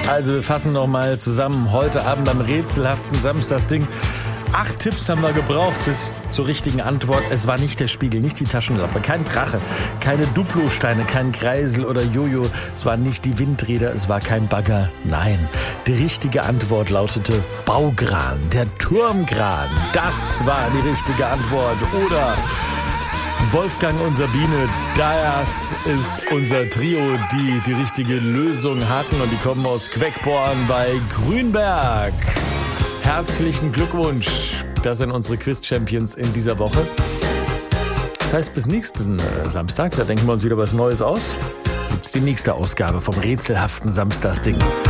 Also wir fassen nochmal zusammen. Heute Abend am rätselhaften Samstagsding. 8 Tipps haben wir gebraucht bis zur richtigen Antwort. Es war nicht der Spiegel, nicht die Taschenlampe, kein Drache, keine Duplosteine, kein Kreisel oder Jojo. Es waren nicht die Windräder, es war kein Bagger. Nein, die richtige Antwort lautete Baugran, der Turmgraben. Das war die richtige Antwort. Oder Wolfgang und Sabine, das ist unser Trio, die die richtige Lösung hatten. Und die kommen aus Queckborn bei Grünberg. Herzlichen Glückwunsch. Das sind unsere Quiz-Champions in dieser Woche. Das heißt, bis nächsten Samstag, da denken wir uns wieder was Neues aus, gibt's die nächste Ausgabe vom rätselhaften Samstagsding.